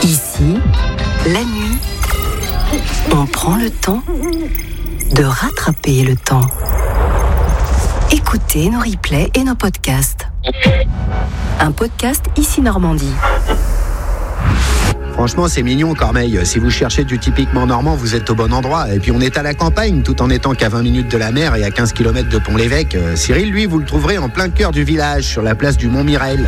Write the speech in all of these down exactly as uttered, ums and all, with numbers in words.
Ici, la nuit, on prend le temps de rattraper le temps. Écoutez nos replays et nos podcasts. Un podcast Ici Normandie. Franchement, c'est mignon, Cormeille. Si vous cherchez du typiquement normand, vous êtes au bon endroit. Et puis on est à la campagne, tout en étant qu'à vingt minutes de la mer et à quinze kilomètres de Pont-l'Évêque. Euh, Cyril, lui, vous le trouverez en plein cœur du village, sur la place du Mont-Mirel.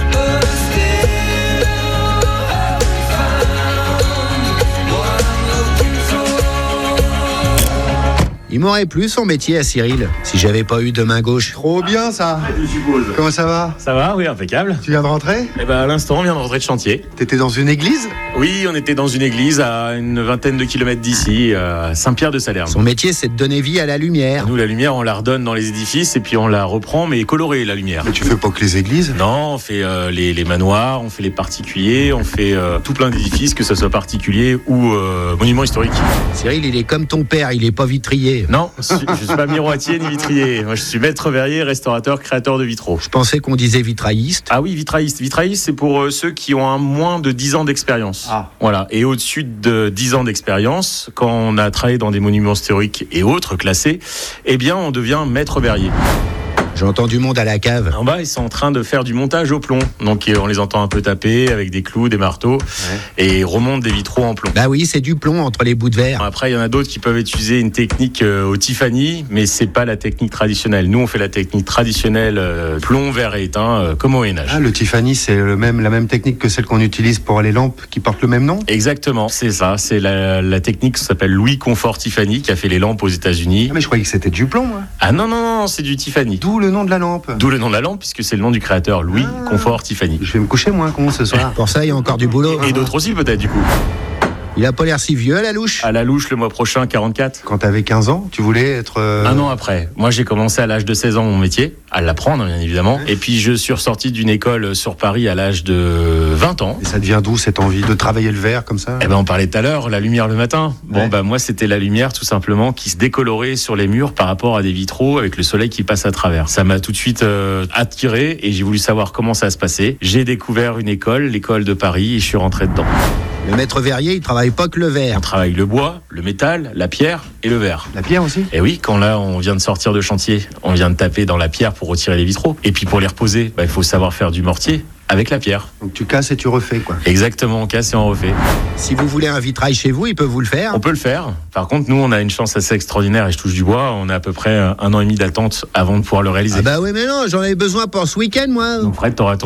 Il m'aurait plu son métier à Cyril, si j'avais pas eu de main gauche. Trop bien ça. Je suppose. Comment ça va? Ça va, oui, impeccable. Tu viens de rentrer? Eh ben, à l'instant, on vient de rentrer de chantier. T'étais dans une église? Oui, on était dans une église à une vingtaine de kilomètres d'ici, à Saint-Pierre-de-Salerne. Son métier, c'est de donner vie à la lumière. Nous, la lumière, on la redonne dans les édifices et puis on la reprend, mais colorée, la lumière. Mais tu fais pas que les églises? Non, on fait euh, les, les manoirs, on fait les particuliers, on fait euh, tout plein d'édifices, que ce soit particulier ou euh, monument historique. Cyril, il est comme ton père, il est pas vitrier. Non, je ne suis pas miroitier ni vitrier. Moi, je suis maître verrier, restaurateur, créateur de vitraux. Je pensais qu'on disait vitrailliste. Ah oui, vitrailliste. Vitrailliste, c'est pour euh, ceux qui ont un moins de dix ans d'expérience. Ah. Voilà. Et au-dessus de dix ans d'expérience, quand on a travaillé dans des monuments historiques et autres classés, eh bien, on devient maître verrier. J'entends du monde à la cave. En bas, ils sont en train de faire du montage au plomb. Donc, on les entend un peu taper avec des clous, des marteaux, ouais. Et ils remontent des vitraux en plomb. Bah oui, c'est du plomb entre les bouts de verre. Après, il y en a d'autres qui peuvent utiliser une technique euh, au Tiffany, mais c'est pas la technique traditionnelle. Nous, on fait la technique traditionnelle euh, plomb, verre et étain, euh, comme au Moyen Âge. Ah, le Tiffany, c'est le même, la même technique que celle qu'on utilise pour les lampes qui portent le même nom? Exactement, c'est ça. C'est la, la technique qui s'appelle Louis Confort Tiffany, qui a fait les lampes aux États-Unis. Ah, mais je croyais que c'était du plomb, moi. Ah non, non, non, c'est du Tiffany. D'où le nom de la lampe. D'où le nom de la lampe, puisque c'est le nom du créateur, Louis ah. Confort Tiffany. Je vais me coucher moins con ce soir. Pour ça, il y a encore du boulot. Et, et d'autres aussi, peut-être, du coup. Il a pas l'air si vieux à la louche. À la louche, le mois prochain, quarante-quatre. Quand t'avais quinze ans, tu voulais être... Euh... Un an après. Moi, j'ai commencé à l'âge de seize ans mon métier, à l'apprendre, bien évidemment. Ouais. Et puis, je suis ressorti d'une école sur Paris à l'âge de vingt ans. Et ça devient d'où, cette envie de travailler le verre, comme ça? Eh ben, on parlait tout à l'heure, la lumière le matin. Bon, ouais. bah, moi, c'était la lumière, tout simplement, qui se décolorait sur les murs par rapport à des vitraux avec le soleil qui passe à travers. Ça m'a tout de suite euh, attiré et j'ai voulu savoir comment ça se passait. J'ai découvert une école, l'école de Paris, et je suis rentré dedans. Le maître verrier, il travaille pas que le verre. On travaille le bois, le métal, la pierre et le verre. La pierre aussi? Et oui, quand là, on vient de sortir de chantier, on vient de taper dans la pierre pour retirer les vitraux. Et puis pour les reposer, bah, il faut savoir faire du mortier avec la pierre. Donc tu casses et tu refais, quoi. Exactement, on casse et on refait. Si vous voulez un vitrail chez vous, il peut vous le faire? On peut le faire. Par contre, nous, on a une chance assez extraordinaire et je touche du bois. On a à peu près un an et demi d'attente avant de pouvoir le réaliser. Ah bah oui, mais non, j'en avais besoin pour ce week-end, moi. Donc Fred, t'auras ton